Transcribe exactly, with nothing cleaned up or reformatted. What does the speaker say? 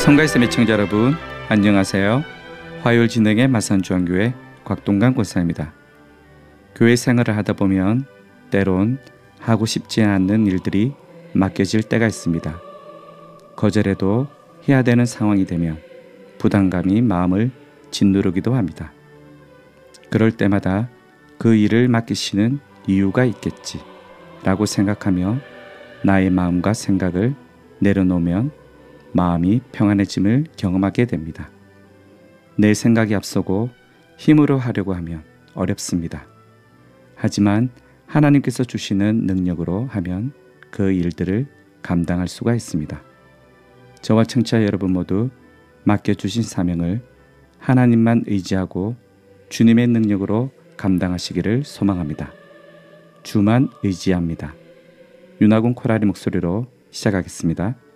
성가에서 시청자 여러분, 안녕하세요. 화요일 진행의 마산중앙교회 곽동강 권사입니다. 교회 생활을 하다 보면 때론 하고 싶지 않는 일들이 맡겨질 때가 있습니다. 거절해도 해야 되는 상황이 되면 부담감이 마음을 짓누르기도 합니다. 그럴 때마다 그 일을 맡기시는 이유가 있겠지 라고 생각하며 나의 마음과 생각을 내려놓으면 마음이 평안해짐을 경험하게 됩니다. 내 생각이 앞서고 힘으로 하려고 하면 어렵습니다. 하지만 하나님께서 주시는 능력으로 하면 그 일들을 감당할 수가 있습니다. 저와 청취자 여러분 모두 맡겨주신 사명을 하나님만 의지하고 주님의 능력으로 감당하시기를 소망합니다. 주만 의지합니다. 윤아군 코라리 목소리로 시작하겠습니다.